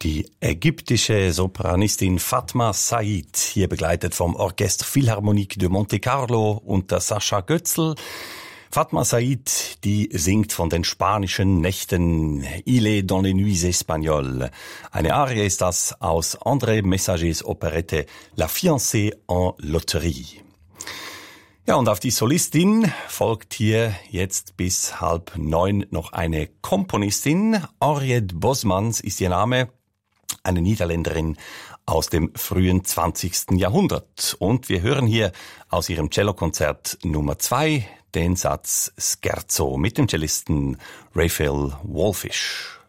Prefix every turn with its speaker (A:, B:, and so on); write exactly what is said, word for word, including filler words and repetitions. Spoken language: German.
A: Die ägyptische Sopranistin Fatma Said, hier begleitet vom Orchestre Philharmonique de Monte Carlo unter Sascha Götzl. Fatma Said, die singt von den spanischen Nächten Il est dans les nuits espagnoles. Eine Arie ist das aus André Messagers Operette La fiancée en loterie. Ja, und auf die Solistin folgt hier jetzt bis halb neun noch eine Komponistin. Henriette Bosmans ist ihr Name, eine Niederländerin aus dem frühen zwanzigsten Jahrhundert. Und wir hören hier aus ihrem Cellokonzert Nummer zwei den Satz Scherzo mit dem Cellisten Raphael Wallfisch.